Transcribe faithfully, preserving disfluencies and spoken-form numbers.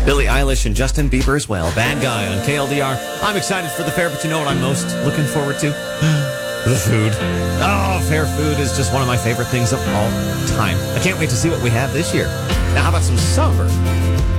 Billie Eilish and Justin Bieber as well. Bad Guy on K L D R. I'm excited for the fair, but you know what I'm most looking forward to? The food. Oh, fair food is just one of my favorite things of all time. I can't wait to see what we have this year. Now, how about some summer?